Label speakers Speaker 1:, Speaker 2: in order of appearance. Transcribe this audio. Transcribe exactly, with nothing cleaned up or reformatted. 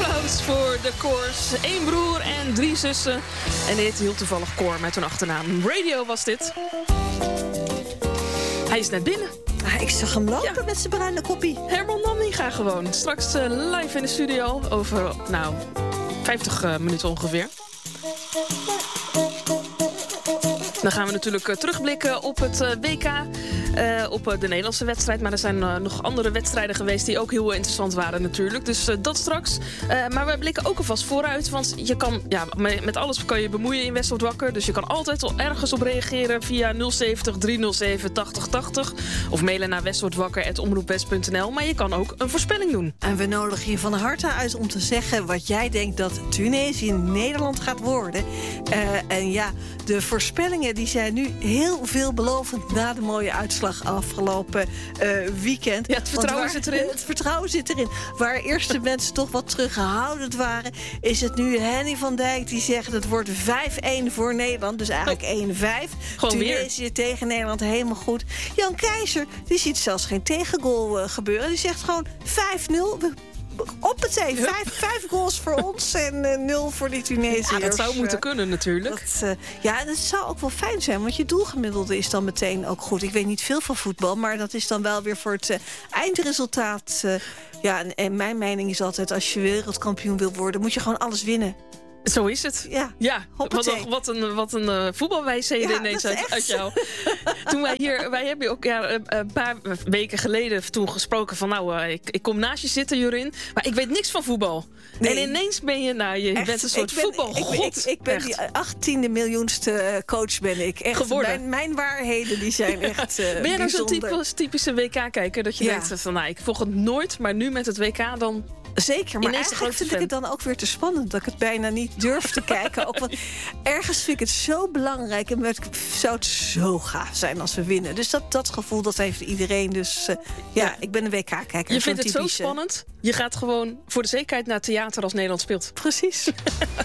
Speaker 1: applaus voor de Coors. Eén broer en drie zussen. En dit heel toevallig Cor met hun achternaam. Radio was dit. Hij is net binnen.
Speaker 2: Ah, ik zag hem lopen
Speaker 1: Ja.
Speaker 2: met zijn bruine koppie.
Speaker 1: Herman Namminga gewoon. Straks uh, live in de studio over, nou, vijftig uh, minuten ongeveer. Dan gaan we natuurlijk uh, terugblikken op het uh, W K, uh, op uh, de Nederlandse wedstrijd. Maar er zijn uh, nog andere wedstrijden geweest die ook heel interessant waren natuurlijk. Dus uh, dat straks. Uh, maar we blikken ook alvast vooruit. Want je kan, ja, met alles kan je bemoeien in West wordt wakker. Dus je kan altijd al ergens op reageren via nul zeventig driehonderdzeven tachtig tachtig. Of mailen naar westwordwakker apenstaartje omroepwest punt n l. Maar je kan ook een voorspelling doen.
Speaker 2: En we nodigen je van harte uit om te zeggen wat jij denkt dat Tunesië Nederland gaat worden. Uh, en ja, de voorspellingen die zijn nu heel veelbelovend na de mooie uitslag afgelopen uh, weekend.
Speaker 1: Ja, het vertrouwen
Speaker 2: waar,
Speaker 1: zit erin.
Speaker 2: Het vertrouwen zit erin. Waar eerste mensen toch wat teruggehoudend waren, is het nu Henny van Dijk die zegt het wordt vijf-één voor Nederland. Dus eigenlijk één vijf.
Speaker 1: Gewoon
Speaker 2: Tunesië
Speaker 1: weer.
Speaker 2: tegen Nederland, helemaal goed. Jan Keizer, die ziet zelfs geen tegengoal uh, gebeuren. Die zegt gewoon vijf nul. Op het zee. Vijf, vijf goals voor ons en uh, nul voor die Tunesiërs.
Speaker 1: Ja, dat zou moeten kunnen natuurlijk.
Speaker 2: Dat, uh, ja, dat zou ook wel fijn zijn, want je doelgemiddelde is dan meteen ook goed. Ik weet niet veel van voetbal, maar dat is dan wel weer voor het uh, eindresultaat. Uh, ja, en, en mijn mening is altijd, als je wereldkampioen wil worden, moet je gewoon alles winnen.
Speaker 1: Zo is het.
Speaker 2: Ja,
Speaker 1: ja wat, een, wat een, wat een uh, voetbalwijsheden
Speaker 2: ja,
Speaker 1: ineens uit, uit jou. Toen wij hier, wij hebben ook ja, een paar weken geleden toen gesproken van nou, uh, ik, ik kom naast je zitten, Jorin, maar ik weet niks van voetbal. Nee. En ineens ben je, nou, je
Speaker 2: echt,
Speaker 1: bent een soort voetbalgod.
Speaker 2: Ik, ik, ik, ik ben echt. Die achttiende miljoenste coach ben ik. Echt, mijn, mijn waarheden die zijn echt uh,
Speaker 1: Ben jij nou zo'n
Speaker 2: typisch,
Speaker 1: typische W K-kijker dat je ja. denkt van nou, ik volg het nooit, maar nu met het W K dan...
Speaker 2: Zeker, maar eigenlijk vind ik het dan ook weer te spannend dat ik het bijna niet durf te kijken. Ook, want ergens vind ik het zo belangrijk en het zou het zo gaaf zijn als we winnen. Dus dat, dat gevoel, dat heeft iedereen. Dus uh, ja, ja, ik ben een W K-kijker.
Speaker 1: Je vindt het typische. Zo spannend, je gaat gewoon voor de zekerheid naar het theater als Nederland speelt.
Speaker 2: Precies.